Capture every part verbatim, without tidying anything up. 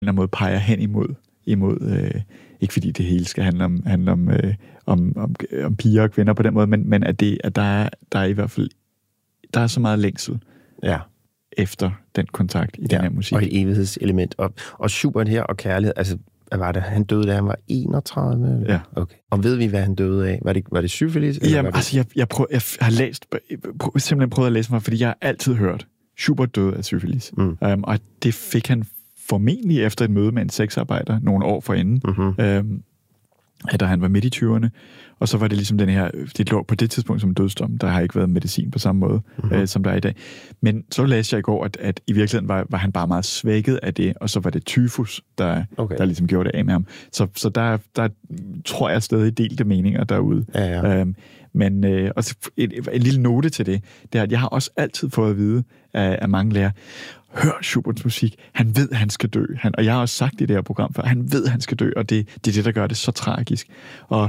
anden måde peger hen imod, imod øh, ikke fordi det hele skal handle om, handle om, øh, om, om, om piger og kvinder på den måde, men, men at, det, at der, er, der er i hvert fald der er så meget længsel ja. efter den kontakt i ja, den her musik. Og et evighedselement. Og, og Schubert her, og kærlighed, altså, hvad var det? Han døde, da han var enogtredive? Ja. Okay. Og ved vi, hvad han døde af? Var det, var det syfilis? Jamen, altså, jeg, jeg, prøv, jeg har læst, prøv, simpelthen prøvet at læse mig, fordi jeg har altid hørt, Schubert døde af syfilis. Mm. Um, og det fik han formentlig efter et møde med en sexarbejder nogle år forinden, mm-hmm. um, da han var midt i tyverne. Og så var det ligesom den her, det lå på det tidspunkt som dødsdom, der har ikke været medicin på samme måde, mm-hmm. øh, som der er i dag. Men så læste jeg i går, at, at i virkeligheden var, var han bare meget svækket af det, og så var det tyfus, der, okay. der ligesom gjorde det af med ham. Så, så der, der tror jeg stadig delte meninger derude. Ja, ja. Øhm, men øh, og en, en lille note til det, det er, at jeg har også altid fået at vide af, af mange lærere, hør Schuberts musik, han ved, at han skal dø. Han, og jeg har også sagt i det her program før, han ved, at han skal dø, og det, det er det, der gør det så tragisk. Og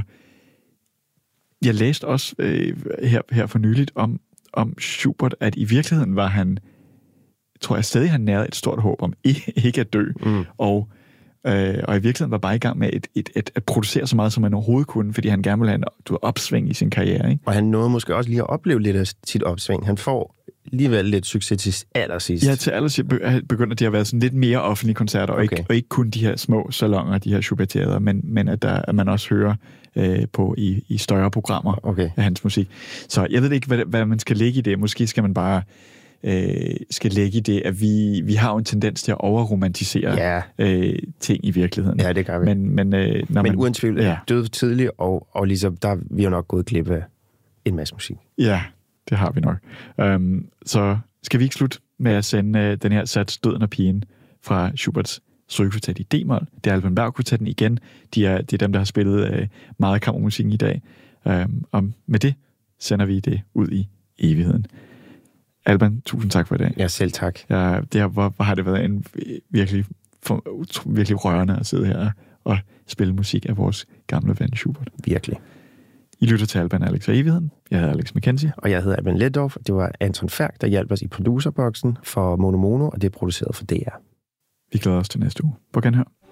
jeg læste også øh, her, her for nyligt om, om Schubert, at i virkeligheden var han, tror jeg stadig, han nærede et stort håb om ikke at dø, mm. og, øh, og i virkeligheden var bare i gang med et, et, et, at producere så meget, som han overhovedet kunne, fordi han gerne ville have en du ved, opsving i sin karriere. Ikke? Og han nåede måske også lige at opleve lidt af sit opsving. Han får alligevel lidt succes til allersidst. Ja, til allersidst begynder de at være sådan lidt mere offentlige koncerter, og, okay. ikke, og ikke kun de her små salonger, de her Schubert-teater, men, men at, der, at man også hører øh, på i, i større programmer okay. af hans musik. Så jeg ved ikke, hvad, hvad man skal lægge i det. Måske skal man bare øh, skal lægge i det, at vi, vi har jo en tendens til at overromantisere ja. øh, ting i virkeligheden. Ja, det gør vi. Men, men, øh, når men man, uden tvivl, ja. døde tidligt, og, og ligesom, der vi har nok gået glip af en masse musik. Ja, det har vi nok. Um, så skal vi ikke slutte med at sende uh, den her sats Døden og pigen fra Schuberts strygekvartet i D-mol. Det er Alban Berg-kvartetten igen. De er, det er dem, der har spillet uh, meget kammermusikken i dag. Um, og med det sender vi det ud i evigheden. Alban, tusind tak for i dag. Ja, selv tak. Ja, det har, hvor, hvor har det været en virkelig, for, virkelig rørende at sidde her og spille musik af vores gamle ven Schubert. Virkelig. I lytter til Alban, Alex og Evigheden. Jeg hedder Alex McKenzie. Og jeg hedder Alban Letdorf. Det var Anton Færk, der hjalp os i producerboksen for Mono Mono, og det er produceret for D R. Vi glæder os til næste uge. På genhør.